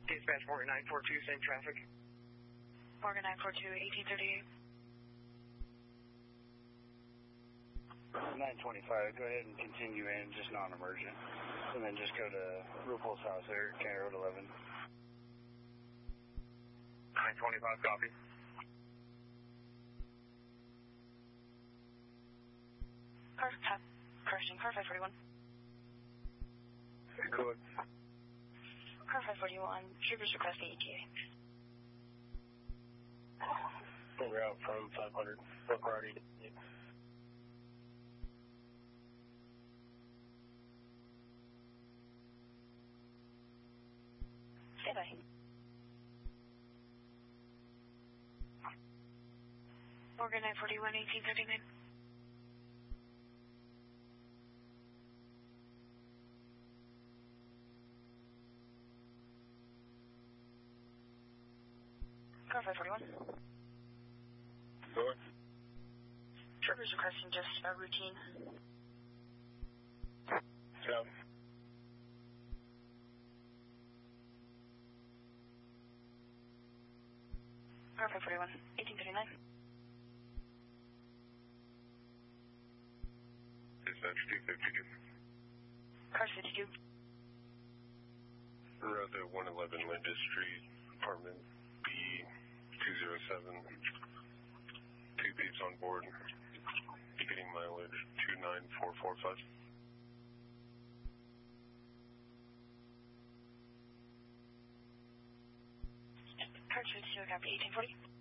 Dispatch Morgan 942, same traffic. Morgan 942, 1838. 925, go ahead and continue in, just non-emergent. And then just go to Rupol's house there, County Road 11. 925, copy. Correction, car 541. Good. Car 541, troopers request the ETA. We're out from 500, Brook Hardy. Stay by. Morgan 941, 1839. Car 541. Good. Troopers requesting just a routine. So. Car 541, 1839. Dispatch 252. Car 52. Route 111 Linda Street, apartment B207. 2 peeps on board. Getting mileage 29445. Car 52, copy 1840.